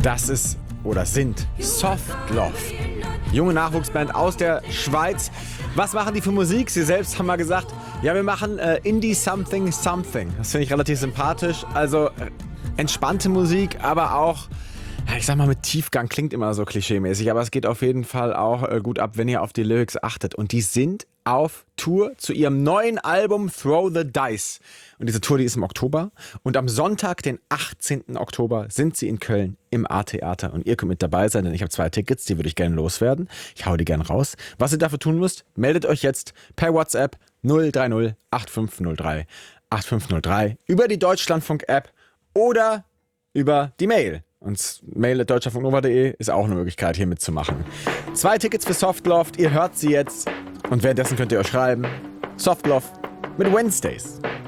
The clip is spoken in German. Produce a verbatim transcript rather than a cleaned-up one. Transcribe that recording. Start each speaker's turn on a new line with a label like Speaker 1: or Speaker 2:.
Speaker 1: Das ist oder sind Softloft. Junge Nachwuchsband aus der Schweiz. Was machen die für Musik? Sie selbst haben mal gesagt, ja, wir machen äh, Indie Something Something. Das finde ich relativ sympathisch. Also äh, entspannte Musik, aber auch, ja, ich sag mal, mit Tiefgang. Klingt immer so klischeemäßig, aber es geht auf jeden Fall auch äh, gut ab, wenn ihr auf die Lyrics achtet. Und die sind auf Tour zu ihrem neuen Album Throw the Dice. Und diese Tour, die ist im Oktober. Und am Sonntag, den achtzehnten Oktober, sind sie in Köln im A-Theater. Und ihr könnt mit dabei sein, denn ich habe zwei Tickets, die würde ich gerne loswerden. Ich hau die gerne raus. Was ihr dafür tun müsst, meldet euch jetzt per WhatsApp null drei null acht fünf null drei acht fünf null drei über die Deutschlandfunk-App oder über die Mail. Und mail at deutschlandfunknova punkt de ist auch eine Möglichkeit, hier mitzumachen. Zwei Tickets für Softloft, ihr hört sie jetzt. Und währenddessen könnt ihr euch schreiben. Softloft mit Wednesdays.